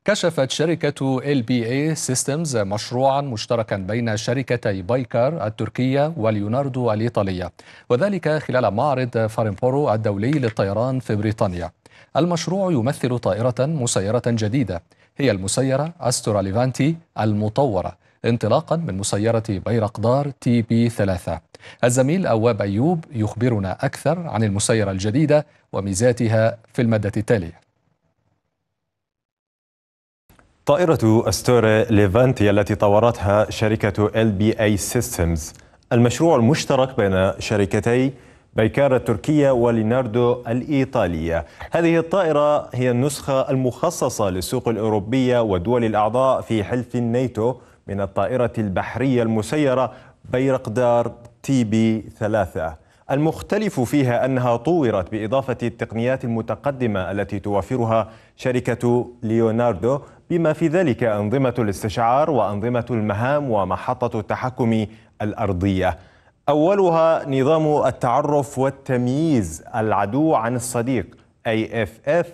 كشفت شركة LBA Systems مشروعا مشتركا بين شركتي بايكار التركية وليوناردو الإيطالية، وذلك خلال معرض فارنبورو الدولي للطيران في بريطانيا. المشروع يمثل طائرة مسيرة جديدة، هي المسيرة أسترا ليفانتي المطورة انطلاقا من مسيرة بيرقدار TB3. الزميل أواب أيوب يخبرنا أكثر عن المسيرة الجديدة وميزاتها في المادة التالية. طائرة أستورا ليفانتي التي طورتها شركة LBA Systems، المشروع المشترك بين شركتي بايكار التركية وليوناردو الإيطالية. هذه الطائرة هي النسخة المخصصة للسوق الأوروبية والدول الأعضاء في حلف الناتو من الطائرة البحرية المسيرة بيرقدار TB3. المختلف فيها أنها طورت بإضافة التقنيات المتقدمة التي توفرها شركة ليوناردو، بما في ذلك أنظمة الاستشعار وأنظمة المهام ومحطة التحكم الأرضية. أولها نظام التعرف والتمييز العدو عن الصديق AFF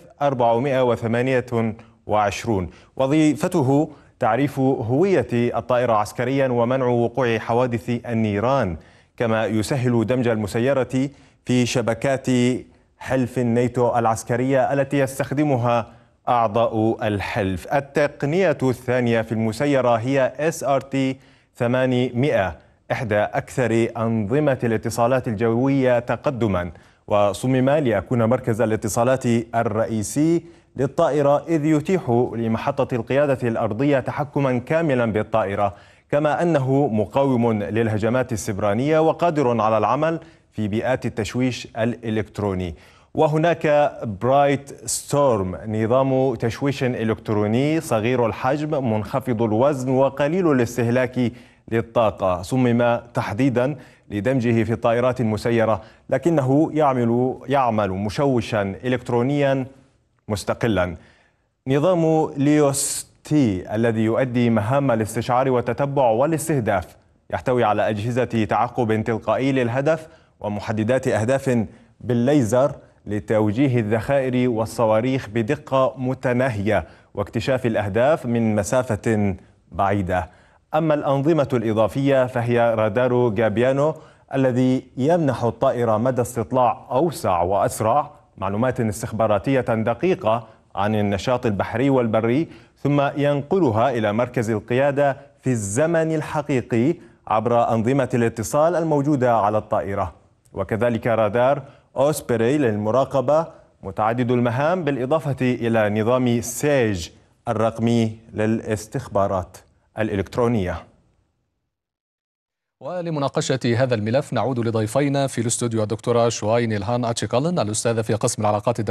428. وظيفته تعريف هوية الطائرة عسكريا ومنع وقوع حوادث النيران، كما يسهل دمج المسيرة في شبكات حلف الناتو العسكرية التي يستخدمها أعضاء الحلف. التقنية الثانية في المسيرة هي SRT 800، إحدى أكثر أنظمة الاتصالات الجوية تقدما، وصمم ليكون مركز الاتصالات الرئيسي للطائرة، إذ يتيح لمحطة القيادة الأرضية تحكما كاملا بالطائرة، كما أنه مقاوم للهجمات السبرانية وقادر على العمل في بيئات التشويش الإلكتروني. وهناك برايت ستورم، نظام تشويش إلكتروني صغير الحجم منخفض الوزن وقليل الاستهلاك للطاقة، صمم تحديدا لدمجه في الطائرات المسيرة، لكنه يعمل مشوشا إلكترونيا مستقلا. نظام ليوس تي الذي يؤدي مهام الاستشعار والتتبع والاستهداف يحتوي على أجهزة تعقب تلقائي للهدف ومحددات أهداف بالليزر لتوجيه الذخائر والصواريخ بدقة متناهية واكتشاف الأهداف من مسافة بعيدة. أما الأنظمة الإضافية فهي رادار جابيانو الذي يمنح الطائرة مدى استطلاع أوسع وأسرع، معلومات استخباراتية دقيقة عن النشاط البحري والبري، ثم ينقلها إلى مركز القيادة في الزمن الحقيقي عبر أنظمة الاتصال الموجودة على الطائرة. وكذلك رادار أوسبري للمراقبة متعدد المهام، بالإضافة إلى نظام سيج الرقمي للاستخبارات الإلكترونية. ولمناقشة هذا الملف نعود لضيفينا في الاستوديو الدكتورة شواي نيلهان أتشيكالن، الأستاذة في قسم العلاقات الدولية